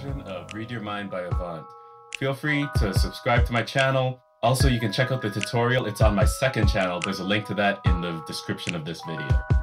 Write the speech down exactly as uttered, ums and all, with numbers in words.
version of Read Your Mind by Avant. Feel free to subscribe to my channel. Also, you can check out the tutorial. It's on my second channel. There's a link to that in the description of this video.